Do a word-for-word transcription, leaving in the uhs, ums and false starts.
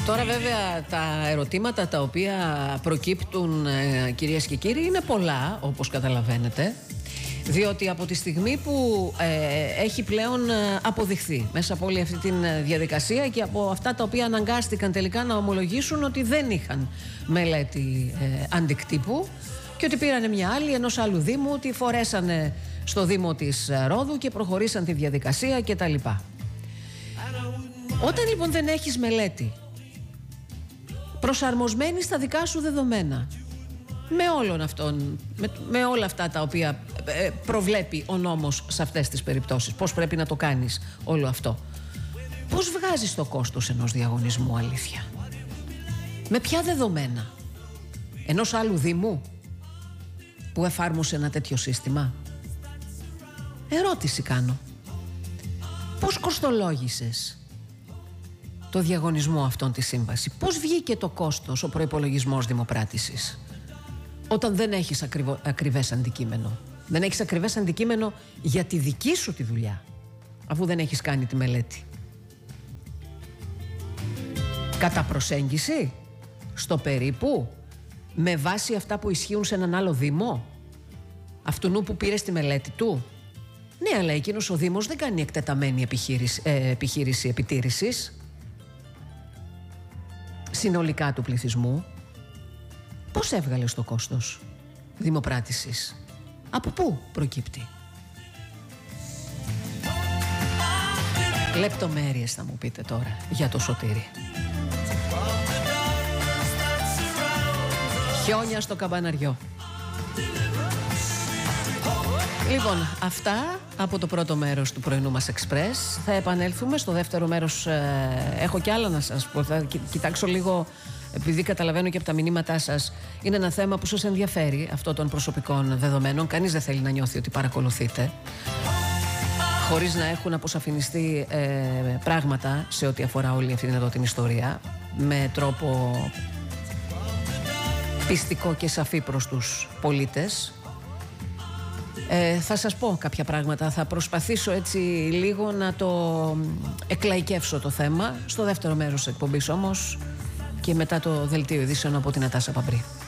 Τώρα βέβαια τα ερωτήματα τα οποία προκύπτουν, ε, κυρίες και κύριοι, είναι πολλά, όπως καταλαβαίνετε, διότι από τη στιγμή που ε, έχει πλέον ε, αποδειχθεί μέσα από όλη αυτή τη διαδικασία και από αυτά τα οποία αναγκάστηκαν τελικά να ομολογήσουν ότι δεν είχαν μελέτη ε, αντικτύπου και ότι πήρανε μια άλλη ενός άλλου δήμου, ότι φορέσανε στο Δήμο της Ρόδου και προχωρήσαν τη διαδικασία κτλ. Όταν λοιπόν δεν έχεις μελέτη προσαρμοσμένη στα δικά σου δεδομένα, με όλων αυτών, με, με όλα αυτά τα οποία ε, προβλέπει ο νόμος σε αυτές τις περιπτώσεις, πώς πρέπει να το κάνεις όλο αυτό, πώς βγάζεις το κόστος ενός διαγωνισμού, αλήθεια? Με ποια δεδομένα? Ενός άλλου δήμου που εφάρμοσε ένα τέτοιο σύστημα? Ερώτηση κάνω. Πώς κοστολόγησες το διαγωνισμό αυτόν τη σύμβαση? Πώς βγήκε το κόστος, ο προϋπολογισμός δημοπράτησης, όταν δεν έχεις ακριβο, ακριβές αντικείμενο? Δεν έχεις ακριβές αντικείμενο για τη δική σου τη δουλειά, αφού δεν έχεις κάνει τη μελέτη. Κατά προσέγγιση, στο περίπου, με βάση αυτά που ισχύουν σε έναν άλλο δήμο, αυτού που πήρε τη μελέτη του. Ναι, αλλά εκείνος ο δήμος δεν κάνει εκτεταμένη επιχείρηση, ε, επιχείρηση επιτήρησης συνολικά του πληθυσμού. Πώς έβγαλες το κόστος δημοπράτησης? Από πού προκύπτει? Λεπτομέρειες θα μου πείτε τώρα για το Σωτήρι. Χιόνια στο καμπαναριό. Λοιπόν, αυτά από το πρώτο μέρος του πρωινού μας Εξπρές. Θα επανέλθουμε στο δεύτερο μέρος. ε, Έχω κι άλλα να σας πω. Θα κοιτάξω λίγο, επειδή καταλαβαίνω και από τα μηνύματά σας, είναι ένα θέμα που σας ενδιαφέρει, αυτό των προσωπικών δεδομένων. Κανείς δεν θέλει να νιώθει ότι παρακολουθείτε, χωρίς να έχουν αποσαφινιστεί ε, πράγματα σε ό,τι αφορά όλη αυτή εδώ την ιστορία, με τρόπο πιστικό και σαφή προς τους πολίτες. Ε, θα σας πω κάποια πράγματα. Θα προσπαθήσω έτσι λίγο να το εκλαϊκεύσω το θέμα στο δεύτερο μέρος της εκπομπής όμως, και μετά το δελτίο ειδήσεων από την Νατάσα Παμπρή.